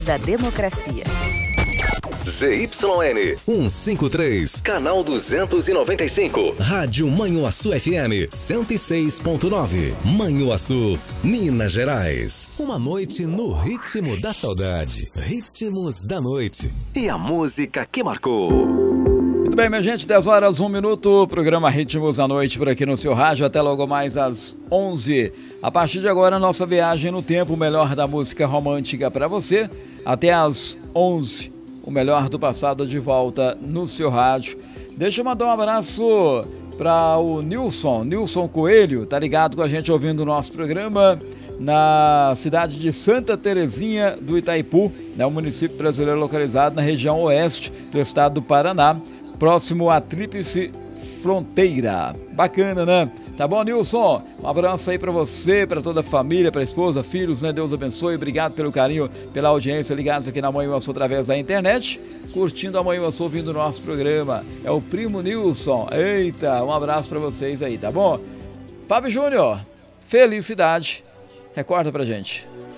da democracia. ZYN 153, canal 295, Rádio Manhuaçu FM 106.9, Manhuaçu, Minas Gerais. Uma noite no ritmo da saudade, ritmos da noite e a música que marcou. Muito bem, minha gente, 10 horas, 1 minuto, programa Ritmos da Noite por aqui no seu rádio, até logo mais às 11. A partir de agora, nossa viagem no tempo, o melhor da música romântica para você, até às 11. O melhor do passado de volta no seu rádio. Deixa eu mandar um abraço para o Nilson Coelho, tá ligado com a gente ouvindo o nosso programa na cidade de Santa Terezinha do Itaipu, né, um município brasileiro localizado na região oeste do estado do Paraná, próximo à Tríplice Fronteira. Bacana, né? Tá bom, Nilson? Um abraço aí pra você, pra toda a família, pra esposa, filhos, né? Deus abençoe. Obrigado pelo carinho, pela audiência, ligados aqui na Manhuaçu através da internet, curtindo a Manhuaçu, ouvindo o nosso programa. É o primo Nilson. Eita, um abraço pra vocês aí, tá bom? Fábio Júnior, felicidade. Recorda pra gente.